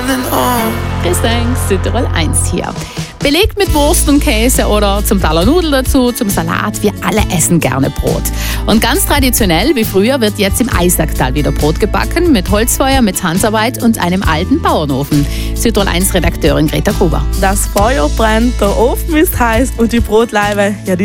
Grüß euch, Südtirol 1 hier. Belegt mit Wurst und Käse oder zum Teller Nudeln dazu, zum Salat. Wir alle essen gerne Brot. Und ganz traditionell, wie früher, wird jetzt im Eisacktal wieder Brot gebacken. Mit Holzfeuer, mit Handarbeit und einem alten Bauernofen. Südtirol 1 Redakteurin Greta Gruber. Das Feuer brennt, der Ofen ist heiß und die Brotlaibe, ja, die